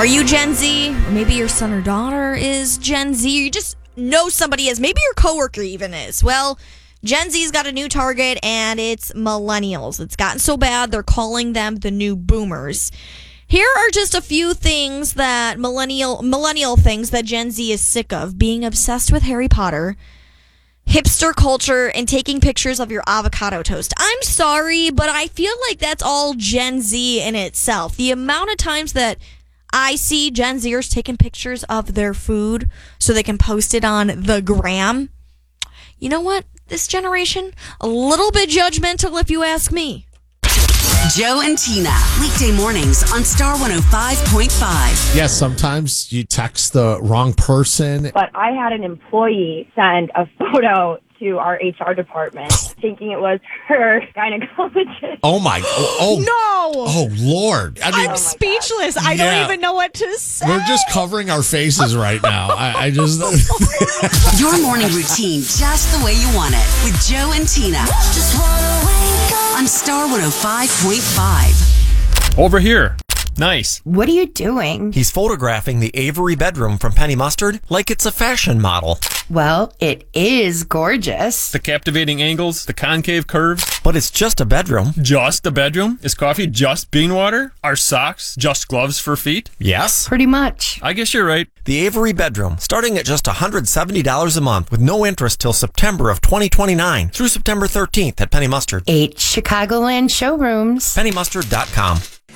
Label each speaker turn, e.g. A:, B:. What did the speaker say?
A: Are you Gen Z? Or maybe your son or daughter is Gen Z. Or you just know somebody is. Maybe your coworker even is. Well, Gen Z's got a new target, and it's millennials. It's gotten so bad, they're calling them the new boomers. Here are just a few things that millennial things that Gen Z is sick of. Being obsessed with Harry Potter, hipster culture, and taking pictures of your avocado toast. I'm sorry, but I feel like that's all Gen Z in itself. The amount of times that I see Gen Zers taking pictures of their food so they can post it on the gram. You know what? This generation, a little bit judgmental if you ask me.
B: Joe and Tina, weekday mornings on Star 105.5.
C: Yes, sometimes you text the wrong person.
D: But I had an employee send a photo to our HR department thinking it was her gynecologist.
C: Oh my!
A: No!
C: Oh Lord!
A: I'm speechless. I don't even know what to say.
C: We're just covering our faces right now. I just
B: Your morning routine just the way you want it with Joe and Tina. Just wanna wake up on Star 105.5.
E: Over here. Nice.
F: What are you doing?
G: He's photographing the Avery bedroom from Penny Mustard like it's a fashion model.
F: Well, it is gorgeous.
E: The captivating angles, the concave curves.
G: But it's just a bedroom.
E: Just a bedroom? Is coffee just bean water? Are socks just gloves for feet?
G: Yes.
F: Pretty much.
E: I guess you're right.
G: The Avery bedroom, starting at just $170 a month with no interest till September of 2029 through September 13th at Penny Mustard.
F: 8 Chicagoland showrooms.
G: PennyMustard.com.